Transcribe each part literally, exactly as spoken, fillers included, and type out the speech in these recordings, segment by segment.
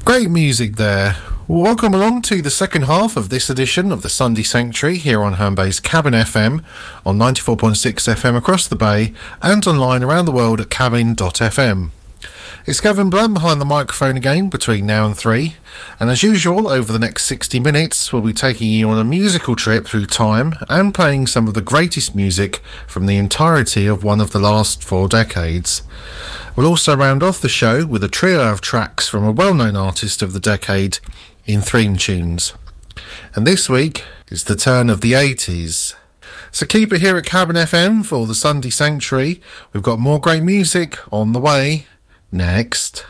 Great music there. Welcome along to the second half of this edition of the Sunday Sanctuary here on Herne Bay's Cabin F M on ninety-four point six F M across the bay and online around the world at cabin dot f m. It's Gavin Blunt behind the microphone again between now and three, and as usual over the next sixty minutes we'll be taking you on a musical trip through time and playing some of the greatest music from the entirety of one of the last four decades. We'll also round off the show with a trio of tracks from a well-known artist of the decade in theme tunes. And this week is the turn of the eighties. So keep it here at Cabin F M for the Sunday Sanctuary. We've got more great music on the way next.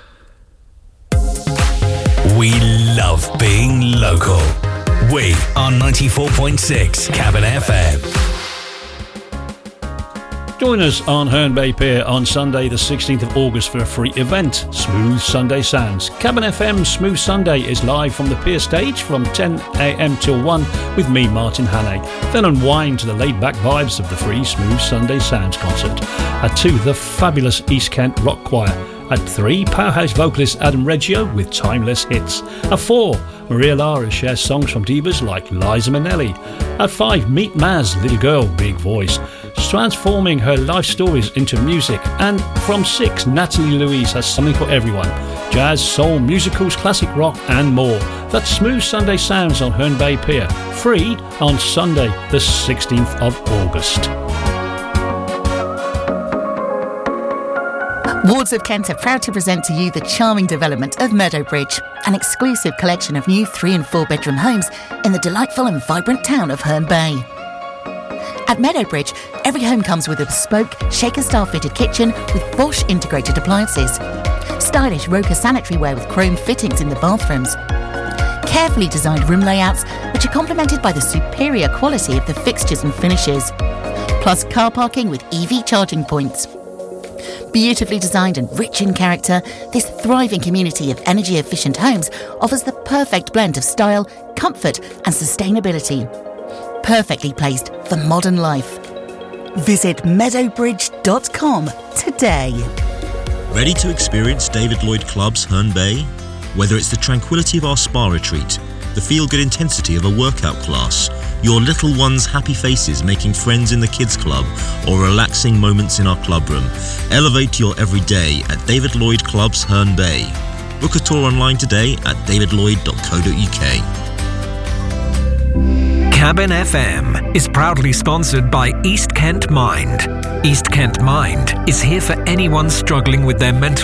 We love being local. We are ninety-four point six Cabin F M. Join us on Herne Bay Pier on Sunday the sixteenth of August for a free event, Smooth Sunday Sounds. Cabin F M's Smooth Sunday is live from the pier stage from ten a m till one with me, Martin Hannay. Then unwind to the laid-back vibes of the free Smooth Sunday Sounds concert. At two, the fabulous East Kent Rock Choir. At three, powerhouse vocalist Adam Reggio with timeless hits. At four, Maria Lara shares songs from divas like Liza Minnelli. At five, meet Maz, Little Girl, Big Voice, transforming her life stories into music. And from six, Natalie Louise has something for everyone. Jazz, soul, musicals, classic rock and more. That's Smooth Sunday Sounds on Herne Bay Pier. Free on Sunday the sixteenth of August. Wards of Kent are proud to present to you the charming development of Meadowbridge, an exclusive collection of new three and four bedroom homes in the delightful and vibrant town of Herne Bay. At Meadowbridge, every home comes with a bespoke, Shaker-style fitted kitchen with Bosch integrated appliances, stylish Roka sanitary ware with chrome fittings in the bathrooms, carefully designed room layouts which are complemented by the superior quality of the fixtures and finishes, plus car parking with E V charging points. Beautifully designed and rich in character, this thriving community of energy-efficient homes offers the perfect blend of style, comfort and sustainability. Perfectly placed for modern life. Visit meadowbridge dot com today. Ready to experience David Lloyd Club's Herne Bay? Whether it's the tranquility of our spa retreat, the feel-good intensity of a workout class, your little one's happy faces making friends in the kids club, or relaxing moments in our clubroom, elevate your everyday at David Lloyd Club's Herne Bay. Book a tour online today at david lloyd dot co dot u k. Cabin F M is proudly sponsored by East Kent Mind. East Kent Mind is here for anyone struggling with their mental